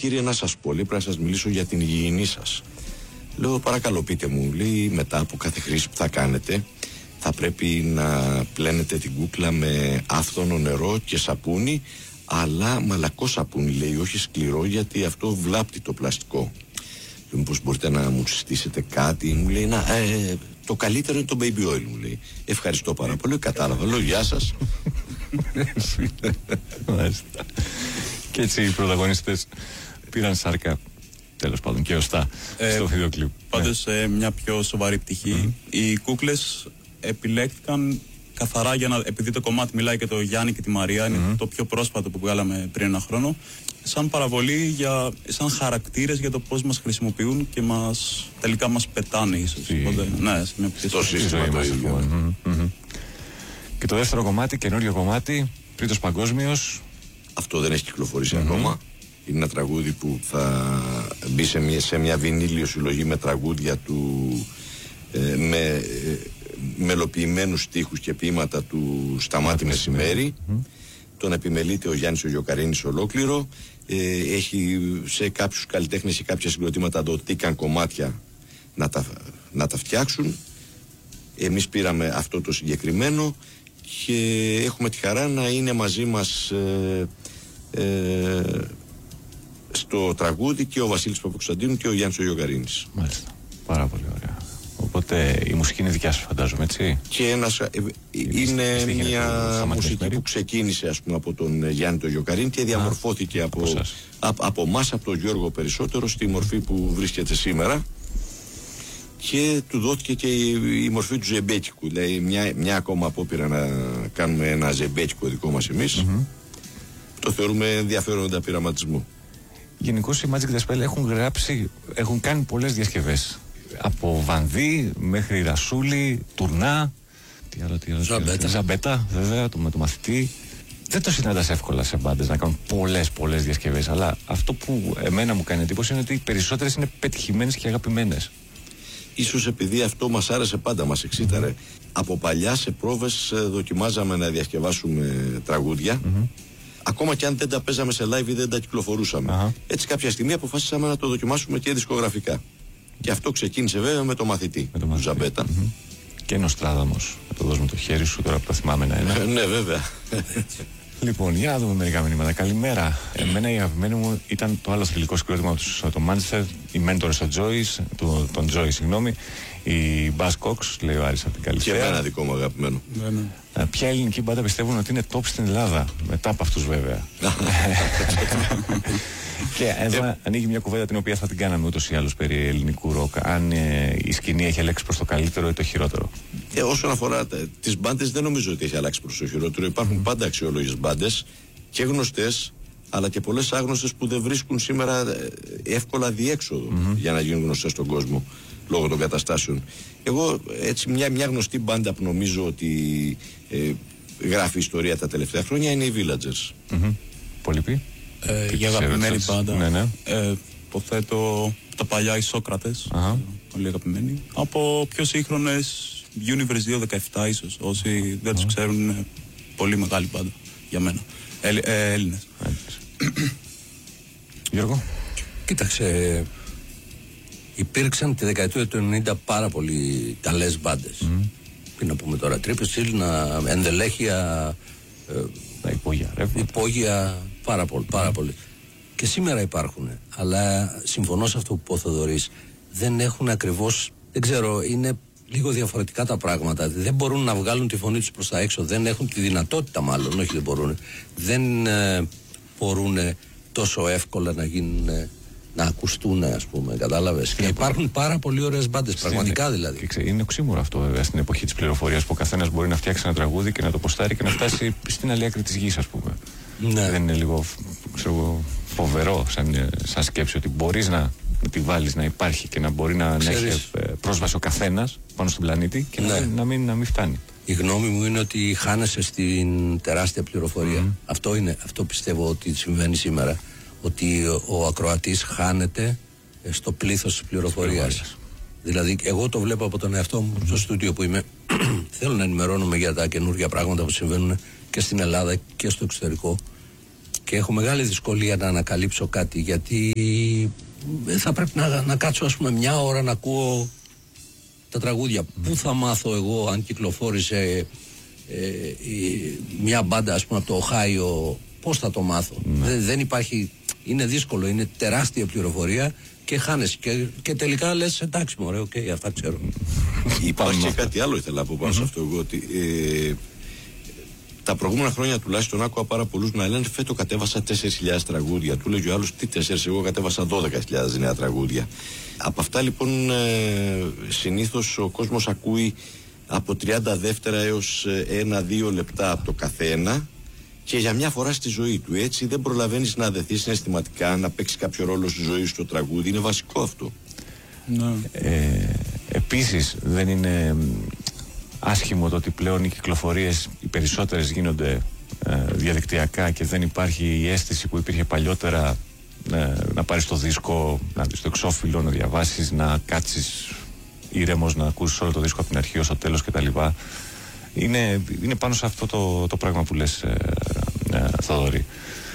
κύριε, να σας πω, λέει, πρέπει να σας μιλήσω για την υγιεινή σας. Λέω, παρακαλώ πείτε μου, λέει, μετά από κάθε χρήση που θα κάνετε, θα πρέπει να πλένετε την κούκλα με άφθονο νερό και σαπούνι, αλλά μαλακό σαπούνι, λέει, όχι σκληρό, γιατί αυτό βλάπτει το πλαστικό. Λέω, μήπως μπορείτε να μου συστήσετε κάτι? Μου λέει, το καλύτερο είναι το baby oil, μου λέει. Ευχαριστώ πάρα πολύ, κατάλαβα. Λέω, γεια σας. Και έτσι οι πρωταγωνιστές πήραν σάρκα, τέλος πάντων, και ωστά στο βίντεο κλιπ. Πάντως, μια πιο σοβαρή πτυχή. Οι κούκλες επιλέχθηκαν καθαρά επειδή το κομμάτι μιλάει και το Γιάννη και τη Μαρία, είναι το πιο πρόσφατο που βγάλαμε πριν ένα χρόνο, σαν παραβολή, σαν χαρακτήρες για το πώς μας χρησιμοποιούν και τελικά μας πετάνε ίσως. Οπότε, ναι, σε μια το σύστημα το ίδιο. Και το δεύτερο κομμάτι, καινούριο κομμάτι, τρίτος παγκόσμιος. Αυτό δεν έχει κυκλοφορήσει ακόμα. Είναι ένα τραγούδι που θα μπει σε μια βινίλιο συλλογή με τραγούδια του, με μελοποιημένους στίχους και ποίηματα του Σταμάτη Μεσημέρι. Τον επιμελείται ο Γιάννης ο Γιοκαρίνης ολόκληρο. Έχει σε κάποιους καλλιτέχνες ή κάποια συγκροτήματα δοτήκαν κομμάτια να τα φτιάξουν. Εμείς πήραμε αυτό το συγκεκριμένο και έχουμε τη χαρά να είναι μαζί μας στο τραγούδι και ο Βασίλης Παπακοσταντίνου και ο Γιάννης ο Γιοκαρίνης. Μάλιστα, πάρα πολύ ωραία. Οπότε η μουσική είναι δικιά σας, φαντάζομαι, έτσι? Και είναι μια μουσική που ξεκίνησε, ας πούμε, από τον Γιάννη τον Γιοκαρίνη και διαμορφώθηκε από εμάς, από τον Γιώργο περισσότερο, στη μορφή που βρίσκεται σήμερα, και του δόθηκε και η μορφή του ζεμπέτικου. Δηλαδή μια ακόμα απόπειρα να κάνουμε ένα ζεμπέτικο δικό μας εμείς. Το θεωρούμε ενδιαφέροντα πειραματισμό. Γενικώς οι Magic The Spell έχουν κάνει πολλές διασκευές. Από Βανδύ μέχρι Ρασούλη, Τουρνά, Ζαμπέτα, βέβαια, με το μαθητή. Δεν το συναντάς εύκολα σε μπάντες να κάνουν πολλές διασκευές. Αλλά αυτό που εμένα μου κάνει εντύπωση είναι ότι οι περισσότερες είναι πετυχημένες και αγαπημένες. Ίσως επειδή αυτό μας άρεσε πάντα, μας εξήταρε. Από παλιά σε πρόβες δοκιμάζαμε να διασκευάσουμε τραγούδια. Ακόμα και αν δεν τα παίζαμε σε live ή δεν τα κυκλοφορούσαμε. Έτσι κάποια στιγμή αποφάσισαμε να το δοκιμάσουμε και δισκογραφικά. Και αυτό ξεκίνησε βέβαια με το μαθητή του Ζαμπέτα. Και Νοστράδαμος. Να το δώσουμε το χέρι σου τώρα που το θυμάμαι ένα. Ναι, βέβαια. Λοιπόν, για να δούμε μερικά μηνύματα. Καλημέρα. Εμένα η αγαπημένη μου ήταν το άλλο θρυλικό συγκρότημα του το Manchester, οι Mentors of Joyce, τον Joy, συγγνώμη. Η Buzz Cox, λέει ο Άρης από την Καλυθέα. Και εμένα δικό μου αγαπημένο. Ποια ελληνική μπάντα πιστεύουν ότι είναι top στην Ελλάδα? Μετά από αυτούς, βέβαια. Και εδώ ανοίγει μια κουβέντα την οποία θα την κάναμε ούτως ή άλλως περί ελληνικού ροκ. Αν η σκηνή έχει αλλάξει προς το καλύτερο ή το χειρότερο. Όσον αφορά τις μπάντες, δεν νομίζω ότι έχει αλλάξει προς το χειρότερο. Υπάρχουν πάντα αξιόλογες μπάντες και γνωστές, αλλά και πολλές άγνωστες που δεν βρίσκουν σήμερα εύκολα διέξοδο για να γίνουν γνωστές στον κόσμο λόγω των καταστάσεων. Εγώ έτσι μια γνωστή μπάντα που νομίζω ότι γράφει ιστορία τα τελευταία χρόνια είναι οι Villagers. Πολύ πει. Για αγαπημένη μπάντα. Υποθέτω τα παλιά οι Σόκρατες. Πολύ αγαπημένοι. Από πιο σύγχρονες Universe 217 ίσως. Όσοι δεν τους ξέρουν, είναι πολύ μεγάλη μπάντα για μένα. Έλληνες. Γιώργο. Κοίταξε, υπήρξαν τη δεκαετία του 90 πάρα πολύ καλές μπάντες. Τι να πούμε τώρα, Τρίπες Στυλ, ενδελέχεια, υπόγεια, πάρα πολύ. Και σήμερα υπάρχουν. Αλλά συμφωνώ σε αυτό που είπε ο Θοδωρής. Δεν έχουν ακριβώς, δεν ξέρω, είναι λίγο διαφορετικά τα πράγματα. Δεν μπορούν να βγάλουν τη φωνή τους προς τα έξω. Δεν έχουν τη δυνατότητα, μάλλον, όχι δεν μπορούν. Δεν μπορούν τόσο εύκολα να γίνουν, να ακουστούν, ας πούμε, κατάλαβες. Και υπάρχουν πάρα πολύ ωραίες μπάντες, πραγματικά δηλαδή. Είναι οξύμορο αυτό, βέβαια, στην εποχή της πληροφορίας, που ο καθένας μπορεί να φτιάξει ένα τραγούδι και να το ποστάρει και να φτάσει στην άλλη άκρη της γης, ας πούμε. Ναι. Δεν είναι λίγο, φοβερό σαν σκέψη ότι μπορείς να τη βάλεις να υπάρχει και να μπορεί να έχει πρόσβαση ο καθένας πάνω στον πλανήτη και να μην φτάνει. Η γνώμη μου είναι ότι χάνεσαι στην τεράστια πληροφορία. Αυτό πιστεύω ότι συμβαίνει σήμερα. Ότι ο ακροατής χάνεται στο πλήθος της πληροφορίας. Δηλαδή, εγώ το βλέπω από τον εαυτό μου στο στούντιο που είμαι. Θέλω να ενημερώνομαι για τα καινούργια πράγματα που συμβαίνουν και στην Ελλάδα και στο εξωτερικό. και έχω μεγάλη δυσκολία να ανακαλύψω κάτι, γιατί θα πρέπει να κάτσω ας πούμε μια ώρα να ακούω τα τραγούδια. Πού θα μάθω εγώ αν κυκλοφόρησε μια μπάντα ας πούμε από το Οχάιο, πώς θα το μάθω? Δεν υπάρχει, είναι δύσκολο, είναι τεράστια πληροφορία και χάνεσαι και τελικά λες εντάξει μωρέ, αυτά ξέρω. Υπάρχει και κάτι άλλο ήθελα να πω πάνω σε αυτό εγώ, ότι τα προηγούμενα χρόνια τουλάχιστον άκουγα πάρα πολλούς να λένε φέτο κατέβασα 4.000 τραγούδια. Του λέγει ο άλλος τι 4, εγώ κατέβασα 12.000 νέα τραγούδια. Από αυτά λοιπόν συνήθως ο κόσμος ακούει από 30 δεύτερα έως 1-2 λεπτά από το καθένα και για μια φορά στη ζωή του. Έτσι δεν προλαβαίνεις να δεθείς συναισθηματικά, να παίξει κάποιο ρόλο στη ζωή σου το τραγούδι. Είναι βασικό αυτό. Επίσης δεν είναι άσχημο το ότι πλέον οι κυκλοφορίες οι περισσότερες γίνονται διαδικτυακά και δεν υπάρχει η αίσθηση που υπήρχε παλιότερα να πάρεις το δίσκο, να δεις το εξώφυλλο, να διαβάσεις, να κάτσεις ήρεμος, να ακούσεις όλο το δίσκο από την αρχή ως το τέλος κτλ. Είναι πάνω σε αυτό το πράγμα που λες, Θοδωρή.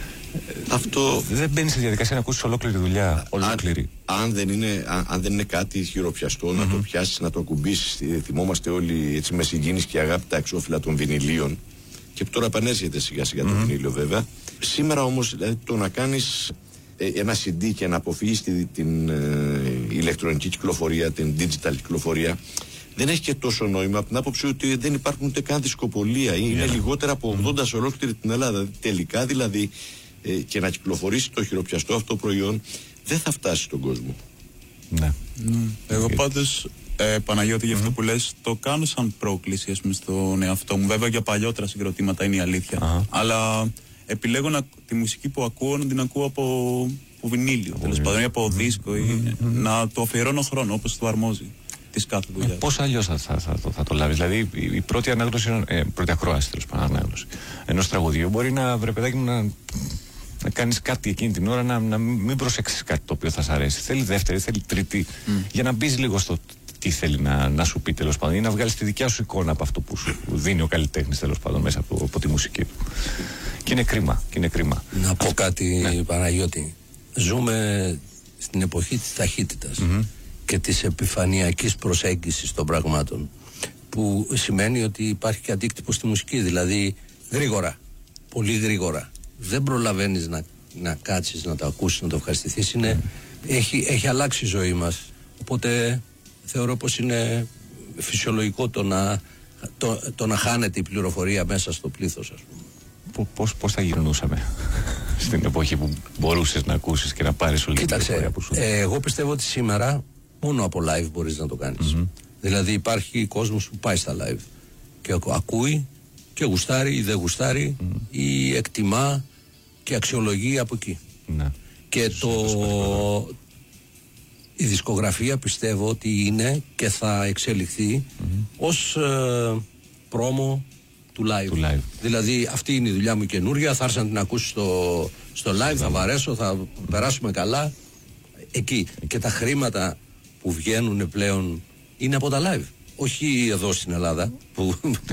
Αυτό δεν μπαίνεις στη διαδικασία να ακούσεις ολόκληρη δουλειά. Ολόκληρη. Αν δεν είναι κάτι χειροπιαστό, να το πιάσεις, να το ακουμπήσεις. Θυμόμαστε όλοι έτσι με συγκίνηση και αγάπη τα εξώφυλλα των βινιλίων. Και τώρα επανέρχεται σιγά σιγά το βινίλιο βέβαια. Σήμερα όμως δηλαδή, το να κάνεις ένα CD και να αποφύγεις την ηλεκτρονική κυκλοφορία, την digital κυκλοφορία, δεν έχει και τόσο νόημα από την άποψη ότι δεν υπάρχουν ούτε καν δισκοπολία. Είναι λιγότερα από 80 σε ολόκληρη την Ελλάδα. Τελικά δηλαδή και να κυκλοφορήσει το χειροπιαστό αυτό προϊόν δεν θα φτάσει στον κόσμο. Ναι. Εγώ πάντως Παναγιώτη, για αυτό που λες, το κάνω σαν πρόκληση ας πούμε, στον εαυτό μου. Βέβαια για παλιότερα συγκροτήματα είναι η αλήθεια. Αλλά επιλέγω τη μουσική που ακούω να την ακούω από βινίλιο, τέλος πάντων, ή από δίσκο, ή να το αφιερώνω χρόνο όπως το αρμόζει της κάθε δουλειάς. Πώς αλλιώς θα το λάβεις? Δηλαδή η πρώτη ανάγνωση, πρώτη ακρόαση τέλος πάντων, ανάγνωση ενός τραγουδιού μπορεί να βρε παιδάκι μου να κάνεις κάτι εκείνη την ώρα, να μην προσέξεις κάτι το οποίο θα σ' αρέσει. Θέλει δεύτερη, θέλει τρίτη, για να μπεις λίγο στο τι θέλει να σου πει τέλος πάντων, ή να βγάλεις τη δικιά σου εικόνα από αυτό που σου δίνει ο καλλιτέχνης τέλος πάντων μέσα από τη μουσική του. Και είναι κρίμα. Να πω κάτι, Παναγιώτη. Ζούμε στην εποχή της ταχύτητας και της επιφανειακής προσέγγισης των πραγμάτων, που σημαίνει ότι υπάρχει και αντίκτυπο στη μουσική, δηλαδή γρήγορα, πολύ γρήγορα. Δεν προλαβαίνεις να κάτσεις, να το ακούσεις, να το ευχαριστηθείς. Έχει αλλάξει η ζωή μας, οπότε θεωρώ πως είναι φυσιολογικό το να χάνεται η πληροφορία μέσα στο πλήθος, ας πούμε. Πώς θα γυρνούσαμε στην εποχή που μπορούσες να ακούσεις και να πάρεις όλη την πληροφορία που σου δίνει? Εγώ πιστεύω ότι σήμερα μόνο από live μπορείς να το κάνεις. Δηλαδή υπάρχει κόσμος που πάει στα live και ακούει και γουστάρει ή δεν γουστάρει ή εκτιμά και αξιολογεί από εκεί. Και η δισκογραφία πιστεύω ότι είναι και θα εξελιχθεί ως πρόμο του live. Δηλαδή αυτή είναι η δουλειά μου καινούρια, θα έρθει να την ακούσει στο live, θα βαρέσω, θα περάσουμε καλά εκεί. Και τα χρήματα που βγαίνουν πλέον είναι από τα live, όχι εδώ στην Ελλάδα που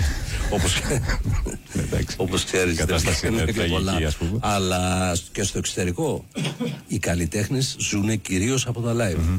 όπως ξέρεις δεν βγαίνουν και πολλά, αλλά και στο εξωτερικό οι καλλιτέχνες ζουν κυρίως από τα live.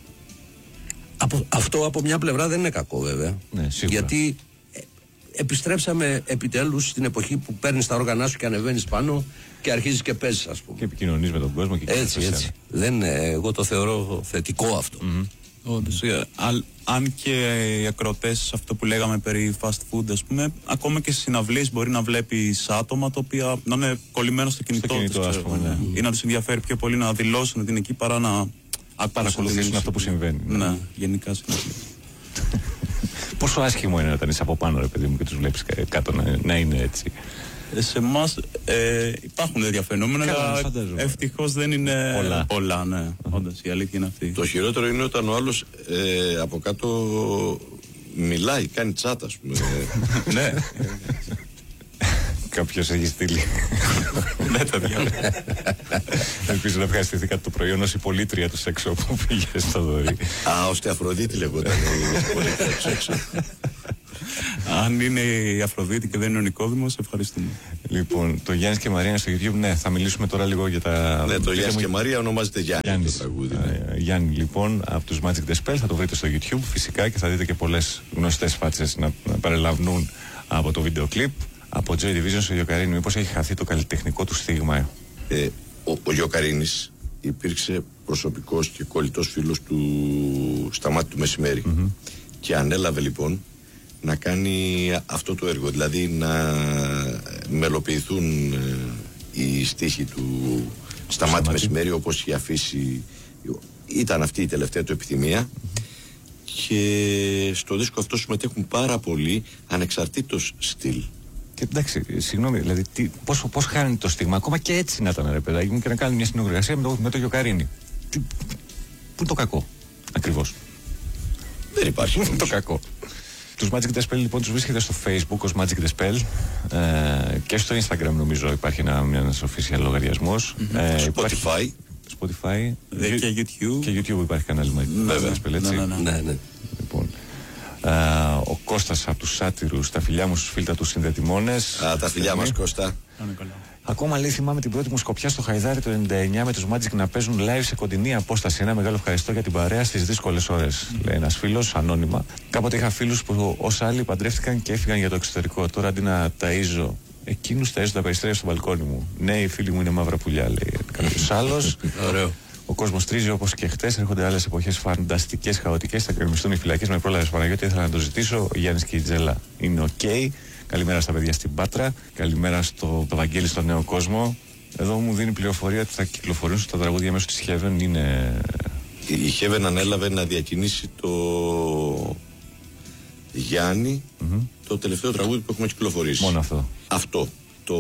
Αυτό από μια πλευρά δεν είναι κακό βέβαια, γιατί επιστρέψαμε επιτέλους στην εποχή που παίρνεις τα όργανά σου και ανεβαίνεις πάνω και αρχίζεις και παίζεις, ας πούμε. Και επικοινωνείς με τον κόσμο. Και έτσι. Εγώ το θεωρώ θετικό αυτό. Όντως, αν και οι ακροατές, αυτό που λέγαμε περί fast food, ας πούμε, ακόμα και στις συναυλίες μπορεί να βλέπεις άτομα τα οποία να είναι κολλημένα στο κινητό τους, ή να τους ενδιαφέρει πιο πολύ να δηλώσουν ότι είναι εκεί παρά να παρακολουθήσουν αυτό που συμβαίνει. Ναι, γενικά συναυλίες. Πόσο άσχημο είναι όταν είσαι από πάνω, ρε παιδί μου, και τους βλέπεις κάτω να είναι έτσι? Σε εμάς υπάρχουν τέτοια φαινόμενα, αλλά ευτυχώς δεν είναι πολλά, ναι. Όντως, η αλήθεια είναι αυτή. Το χειρότερο είναι όταν ο άλλος από κάτω μιλάει, κάνει τσάτα, ας πούμε. Ναι. Κάποιος έχει στείλει. Ναι, τα διάλογα. Ελπίζω να ευχαριστηθεί κάτι το προϊόν ως η πολίτρια του έξω που πήγε στο Δωρή. Ώστε Αφροδίτη λεγόταν η πολίτρια του έξω. Αν είναι η Αφροδίτη και δεν είναι ο Νικόδημος, ευχαριστούμε. Λοιπόν, το Γιάννης και Μαρία είναι στο YouTube. Ναι, θα μιλήσουμε τώρα λίγο για τα. Ναι, το Γιάννης και Μαρία ονομάζεται Γιάννη το τραγούδι. Γιάννη, λοιπόν, από τους Magic the Spell, θα το βρείτε στο YouTube φυσικά και θα δείτε και πολλές γνωστές φάτσες να παρελαβνούν από το βίντεο κλιπ. Από Joy Division στο Γιοκαρίνη, μήπως έχει χαθεί το καλλιτεχνικό του στίγμα? Ο Γιοκαρίνης υπήρξε προσωπικός και κολλητός φίλος του Σταμάτη του Μεσημέρι. Και ανέλαβε λοιπόν να κάνει αυτό το έργο, δηλαδή να μελοποιηθούν οι στίχοι του Σταμάτη Μεσημέρι όπως είχε αφήσει. Ήταν αυτή η τελευταία του επιθυμία και στο δίσκο αυτό συμμετέχουν πάρα πολλοί ανεξαρτήτως στυλ. Και εντάξει, συγγνώμη, δηλαδή πώς χάνει το στίγμα, ακόμα και έτσι να ήταν, ρε παιδάκι μου, και να κάνει μια συνεργασία με το Γιοκαρίνη. Πού είναι το κακό, ακριβώς? Δεν υπάρχει. Πού είναι το κακό? Τους Magic the Spell λοιπόν τους βρίσκεται στο Facebook ως Magic the Spell και στο Instagram νομίζω υπάρχει ένας official λογαριασμός. Spotify και YouTube. Και YouTube υπάρχει κανάλι Magic the Spell, έτσι. Ναι. Λοιπόν, ο Κώστας από τους Σάτυρους, τα φιλιά μου στους φίλτα τους συνδετημόνες. Τα φιλιά μας, Κώστα. Ακόμα λέει, θυμάμαι την πρώτη μου σκοπιά στο Χαϊδάρι το 99 με τους Magic να παίζουν live σε κοντινή απόσταση. Ένα μεγάλο ευχαριστώ για την παρέα στις δύσκολες ώρες. Λέει ένας φίλος, ανώνυμα. Κάποτε είχα φίλους που ως άλλοι παντρεύτηκαν και έφυγαν για το εξωτερικό. Τώρα αντί να ταΐζω εκείνους, ταΐζω τα περιστέρια στο μπαλκόνι μου. Ναι, οι φίλοι μου είναι μαύρα πουλιά, λέει κάποιος άλλος. Ωραίο. Ο κόσμος τρίζει όπως και χτες. Έρχονται άλλες εποχές φανταστικές, χαοτικές. Θα κρεμιστούν οι φυλακές. Με πρόλαβες Παναγιώτη, ήθελα να το ζητήσω. Ο Γιάννης και η Τζέλα είναι OK. Καλημέρα στα παιδιά στην Πάτρα. Καλημέρα στο Βαγγέλη στο Νέο Κόσμο. Εδώ μου δίνει πληροφορία ότι θα κυκλοφορήσουν τα τραγούδια μέσω της Heaven. Είναι... Η Heaven ανέλαβε να διακινήσει το Γιάννη, το τελευταίο τραγούδι που έχουμε κυκλοφορήσει. Μόνο αυτό. Αυτό. Το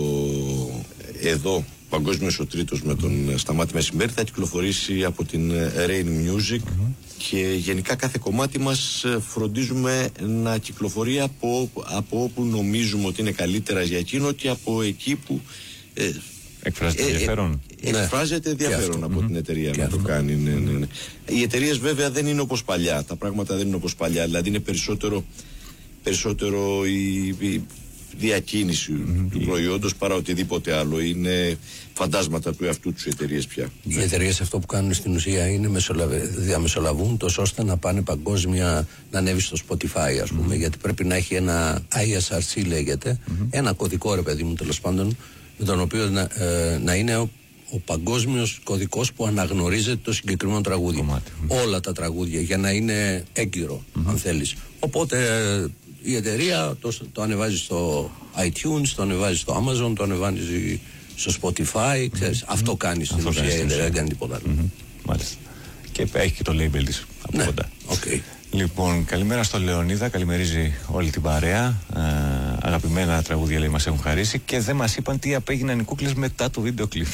εδώ παγκόσμιος ο τρίτος με τον Σταμάτη Μεσημέρι θα κυκλοφορήσει από την Rain Music και γενικά κάθε κομμάτι μας φροντίζουμε να κυκλοφορεί από όπου νομίζουμε ότι είναι καλύτερα για εκείνο και από εκεί που εκφράζεται ενδιαφέρον. Εκφράζεται ενδιαφέρον από την εταιρεία να το κάνει. Ναι. Οι εταιρείες βέβαια δεν είναι όπως παλιά. Τα πράγματα δεν είναι όπως παλιά. Δηλαδή είναι περισσότερο η διακίνηση του προϊόντος παρά οτιδήποτε άλλο. Είναι φαντάσματα του εαυτού τους εταιρείες πια. Οι εταιρείες αυτό που κάνουν στην ουσία είναι διαμεσολαβούν τόσο ώστε να πάνε παγκόσμια, να ανέβει στο Spotify, ας πούμε, γιατί πρέπει να έχει ένα ISRC λέγεται, ένα κωδικό, ρε παιδί μου, τέλος πάντων, με τον οποίο να είναι ο παγκόσμιος κωδικός που αναγνωρίζεται το συγκεκριμένο τραγούδι. Όλα τα τραγούδια, για να είναι έγκυρο, αν θέλεις. Οπότε η εταιρεία το ανεβάζει στο iTunes, το ανεβάζει στο Amazon, το ανεβάζει στο Spotify, ξέρεις, αυτό κάνει στην ουσία, η εταιρεία δεν κάνει τίποτα άλλο. Μάλιστα. Και έχει και το label της από κοντά. Okay. Λοιπόν, καλημέρα στο Λεωνίδα, καλημερίζει όλη την παρέα. Αγαπημένα τραγούδια, λέει, μας έχουν χαρίσει και δεν μας είπαν τι απέγιναν οι κούκλες μετά το βίντεο κλιπ.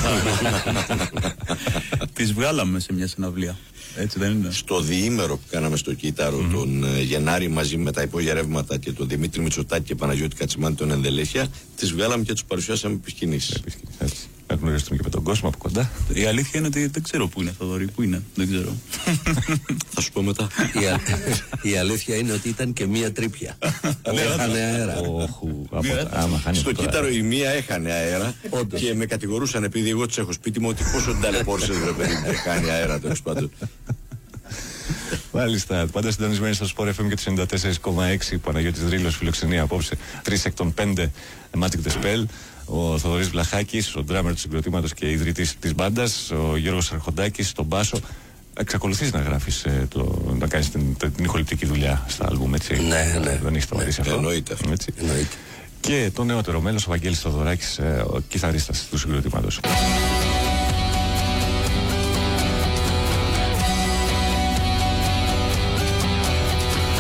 Τις βγάλαμε σε μια συναυλία. Έτσι δεν είναι? Στο διήμερο που κάναμε στο Κύτταρο τον Γενάρη μαζί με τα υπογερεύματα και τον Δημήτρη Μητσοτάκη και Παναγιώτη Κατσιμάνη τον Ενδελέχεια, τις βγάλαμε και τους παρουσιάσαμε επί σκηνής. Να γνωριστούμε και με τον κόσμο από κοντά. Η αλήθεια είναι ότι δεν ξέρω πού είναι, Θοδωρή, πού είναι, δεν ξέρω. Θα σου πω μετά. Η αλήθεια είναι ότι ήταν και μία τρύπια. Έχανε αέρα. Στο Κύτταρο η μία έχανε αέρα και με κατηγορούσαν επειδή εγώ της έχω σπίτι μου ότι πόσο ταλαιπώρησες, ρε παιδί μου, και χάνει αέρα, τέλος πάντων. Μάλιστα. Πάντα συντονισμένοι στο Sport FM και το 94,6. Παναγιώτης Δρύλος φιλοξενία απόψε 3 εκ των 5 Magic the Spell. Ο Θοδωρής Βλαχάκης, ο ντράμερ του συγκροτήματος και ιδρυτής της μπάντας. Ο Γιώργος Αρχοντάκης στον μπάσο. Εξακολουθείς να γράφεις, να κάνεις την ηχοληπτική δουλειά στα άλμπουμ, έτσι? Ναι. Δεν έχεις σταματήσει αυτό? Εννοείται αυτό. Και το νεότερο μέλος, ο Βαγγέλης Θοδωράκης, ο κιθαρίστας του συγκροτήματος.